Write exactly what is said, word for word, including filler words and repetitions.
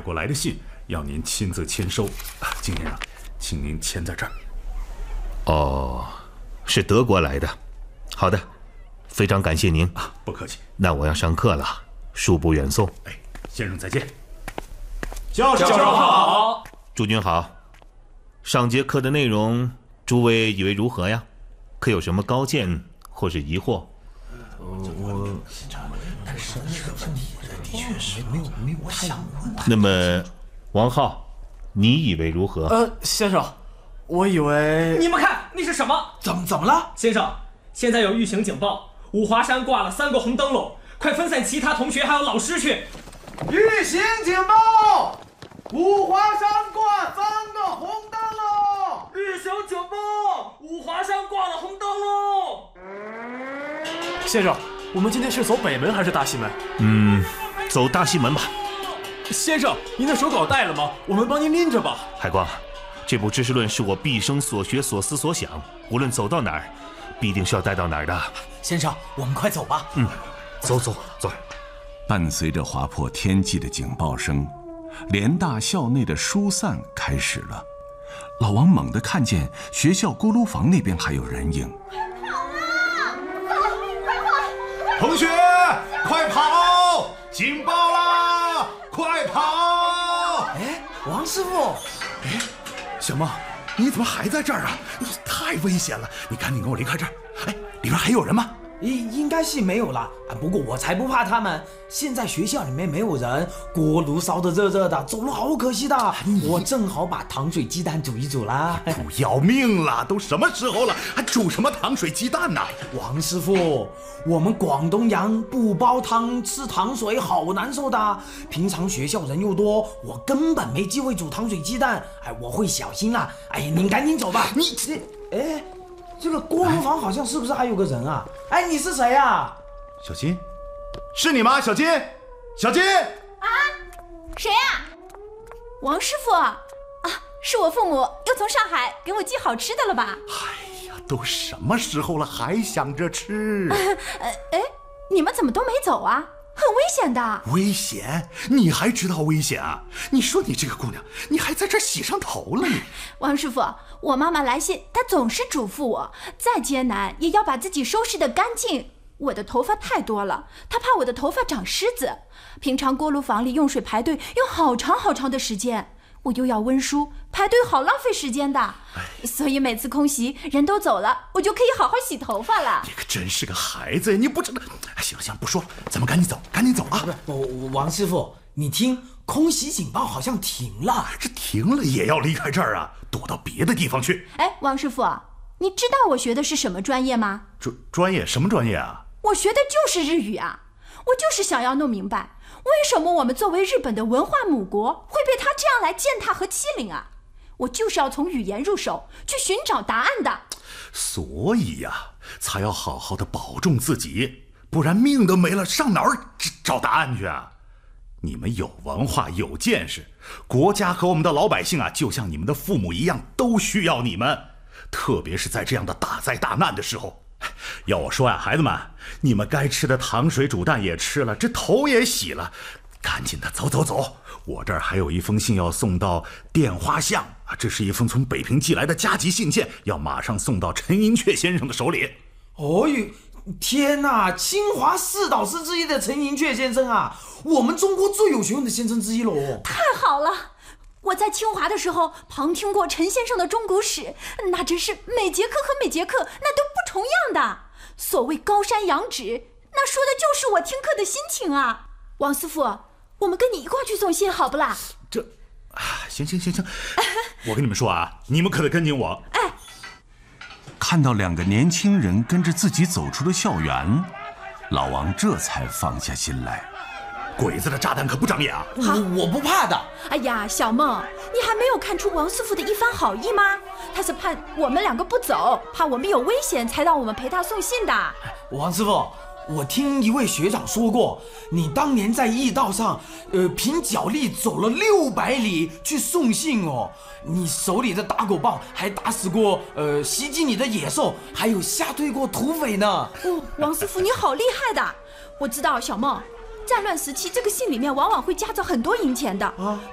国来的信，要您亲自签收。金先生，请您签在这儿。 哦，是德国来的。好的，非常感谢您啊，不客气。 那我要上课了，恕不远送。 哎，先生再见。 教授好。 诸君好。上节课的内容，诸位以为如何呀？可有什么高见或是疑惑？ 我，的确是没有没有我想过。 那么，王浩，你以为如何？ 呃，先生，我以为…… 你们看，那是什么？ 怎么怎么了？ 先生，现在有预警警报，五华山挂了三个红灯笼，快分散其他同学还有老师去。 预警警报！五华山挂三个红灯笼！ 预警警报！五华山挂了红灯笼！ 先生，我们今天是走北门还是大西门？ 嗯，走大西门吧。 先生，您的手稿带了吗？我们帮您拎着吧。 海光，这部知识论是我毕生所学所思所想，无论走到哪儿，必定是要带到哪儿的。 先生，我们快走吧。 嗯，走走走。 伴随着划破天际的警报声，联大校内的疏散开始了。老王猛地看见学校锅炉房那边还有人影。 同学，快跑！警报啦！快跑！ 哎，王师傅， 哎，小梦，你怎么还在这儿啊？太危险了！你赶紧跟我离开这儿。哎，里边还有人吗？ 应应该是没有了，不过我才不怕他们。现在学校里面没有人，锅炉烧得热热的，走路好可惜的。我正好把糖水鸡蛋煮一煮啦。 不要命了，都什么时候了，还煮什么糖水鸡蛋呢？ 王师傅，我们广东人不煲汤吃糖水好难受的。平常学校人又多，我根本没机会煮糖水鸡蛋。哎，我会小心啦。哎，您赶紧走吧。 你这，哎。这个锅炉房好像是不是还有个人啊？哎，你是谁啊？ 小金，是你吗？小金，小金啊，谁啊？王师傅啊，是我父母又从上海给我寄好吃的了吧？ 哎呀，都什么时候了，还想着吃？ 呃，哎，你们怎么都没走啊？很危险的。 危险？你还知道危险啊？你说你这个姑娘，你还在这洗上头了你？ 王师傅，我妈妈来信，她总是嘱咐我，再艰难也要把自己收拾得干净。我的头发太多了，她怕我的头发长虱子。平常锅炉房里用水排队用好长好长的时间，我又要温书，排队好浪费时间的。所以每次空袭人都走了，我就可以好好洗头发了。 你可真是个孩子，你不知道。行了行了，不说了，咱们赶紧走，赶紧走啊！ 不，王师傅，你听，空袭警报好像停了。 这停了也要离开这儿啊，躲到别的地方去。 哎，王师傅，你知道我学的是什么专业吗？ 专专业什么专业啊？ 我学的就是日语啊！我就是想要弄明白，为什么我们作为日本的文化母国会被他这样来践踏和欺凌啊？我就是要从语言入手，去寻找答案的。 所以呀、啊，才要好好的保重自己，不然命都没了，上哪儿找答案去啊？你们有文化有见识，国家和我们的老百姓啊，就像你们的父母一样，都需要你们。特别是在这样的大灾大难的时候，要我说呀、啊，孩子们，你们该吃的糖水煮蛋也吃了，这头也洗了，赶紧的走走走。我这儿还有一封信要送到电话巷啊，这是一封从北平寄来的加急信件，要马上送到陈寅恪先生的手里。 哦哟，天哪！清华四导师之一的陈寅恪先生啊，我们中国最有学问的先生之一喽。 太好了！我在清华的时候旁听过陈先生的中国史，那真是每节课和每节课那都不重样的。所谓高山仰止，那说的就是我听课的心情啊。王师傅，我们跟你一块去送信好不啦？ 这，啊，行行行行，我跟你们说啊，你们可得跟紧我。 哎， 看到两个年轻人跟着自己走出了校园，老王这才放下心来。 鬼子的炸弹可不长眼啊！ 我我不怕的。 哎呀，小梦，你还没有看出王师傅的一番好意吗？他是怕我们两个不走，怕我们有危险，才让我们陪他送信的。 王师傅，我听一位学长说过，你当年在驿道上，呃，凭脚力走了六百里去送信哦。你手里的打狗棒还打死过呃袭击你的野兽，还有吓退过土匪呢。 哦，王师傅你好厉害的！我知道，小梦。战乱时期，这个信里面往往会夹着很多银钱的啊。